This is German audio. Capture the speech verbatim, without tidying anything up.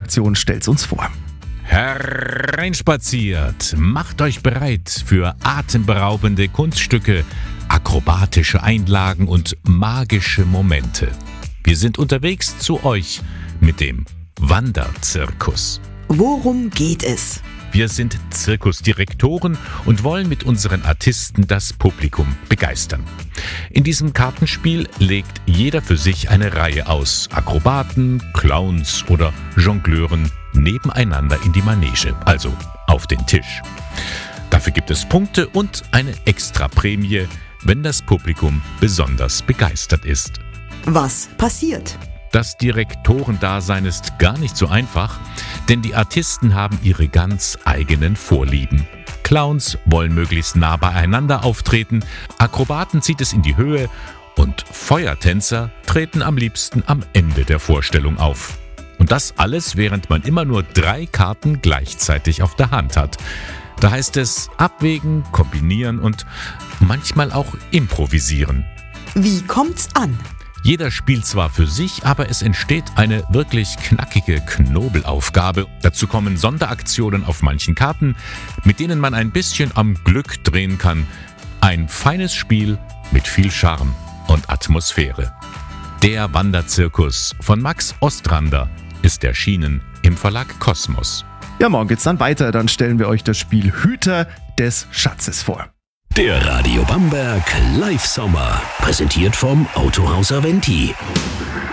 Redaktion stellt's uns vor. Hereinspaziert, macht euch bereit für atemberaubende Kunststücke, akrobatische Einlagen und magische Momente. Wir sind unterwegs zu euch mit dem Wanderzirkus. Worum geht es? Wir sind Zirkusdirektoren und wollen mit unseren Artisten das Publikum begeistern. In diesem Kartenspiel legt jeder für sich eine Reihe aus Akrobaten, Clowns oder Jongleuren nebeneinander in die Manege, also auf den Tisch. Dafür gibt es Punkte und eine Extraprämie, wenn das Publikum besonders begeistert ist. Was passiert? Das Direktorendasein ist gar nicht so einfach, denn die Artisten haben ihre ganz eigenen Vorlieben. Clowns wollen möglichst nah beieinander auftreten, Akrobaten zieht es in die Höhe und Feuertänzer treten am liebsten am Ende der Vorstellung auf. Und das alles, während man immer nur drei Karten gleichzeitig auf der Hand hat. Da heißt es abwägen, kombinieren und manchmal auch improvisieren. Wie kommt's an? Jeder spielt zwar für sich, aber es entsteht eine wirklich knackige Knobelaufgabe. Dazu kommen Sonderaktionen auf manchen Karten, mit denen man ein bisschen am Glück drehen kann. Ein feines Spiel mit viel Charme und Atmosphäre. Der Wanderzirkus von Max Ostrander ist erschienen im Verlag Kosmos. Ja, morgen geht's dann weiter. Dann stellen wir euch das Spiel Hüter des Schatzes vor. Der Radio Bamberg Live Sommer, präsentiert vom Autohaus Aventi.